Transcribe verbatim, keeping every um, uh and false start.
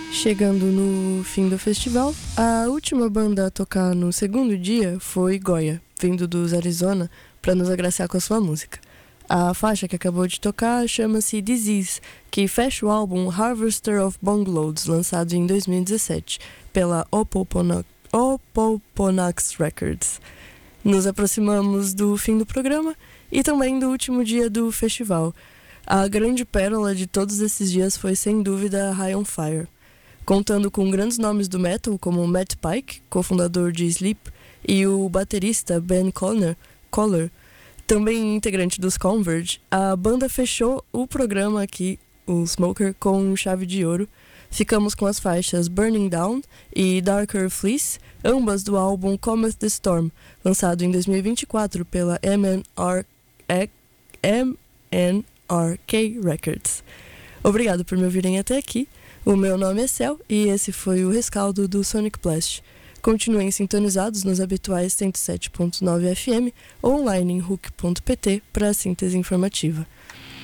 Chegando no fim do festival, a última banda a tocar no segundo dia foi Goya, vindo dos Arizona, para nos agraciar com a sua música. A faixa que acabou de tocar chama-se Disease, que fecha o álbum Harvester of Bungalows, lançado em dois mil e dezessete, pela Opoponax Records. Nos aproximamos do fim do programa e também do último dia do festival. A grande pérola de todos esses dias foi, sem dúvida, High on Fire. Contando com grandes nomes do metal, como Matt Pike, cofundador de Sleep, e o baterista Ben Conner, Coller, também integrante dos Converge, a banda fechou o programa aqui, o Smoker, com chave de ouro. Ficamos com as faixas Burning Down e Darker Fleece, ambas do álbum Cometh the Storm, lançado em dois mil e vinte e quatro pela M N R K Records. Obrigado por me ouvirem até aqui. O meu nome é Cel e esse foi o rescaldo do Sonic Blast. Continuem sintonizados nos habituais cento e sete ponto nove F M ou online em hook ponto p t para a síntese informativa.